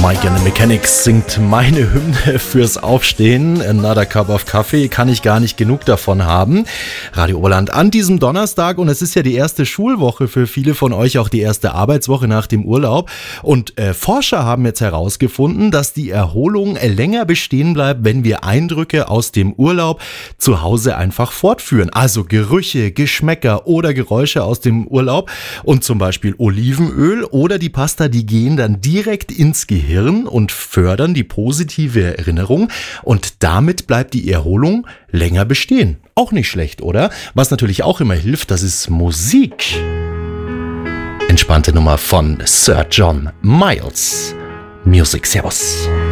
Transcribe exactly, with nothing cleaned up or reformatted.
Mike and the Mechanics singt meine Hymne fürs Aufstehen. Another Cup of Coffee, kann ich gar nicht genug davon haben. Radio Oberland an diesem Donnerstag, und es ist ja die erste Schulwoche für viele von euch, auch die erste Arbeitswoche nach dem Urlaub. Und äh, Forscher haben jetzt herausgefunden, dass die Erholung länger bestehen bleibt, wenn wir Eindrücke aus dem Urlaub zu Hause einfach fortführen. Also Gerüche, Geschmäcker oder Geräusche aus dem Urlaub und zum Beispiel Olivenöl oder die Pasta, die gehen dann direkt ins Gehirn und fördern die positive Erinnerung, und damit bleibt die Erholung länger bestehen. Auch nicht schlecht, oder? Was natürlich auch immer hilft, das ist Musik. Entspannte Nummer von Sir John Miles. Music, servus.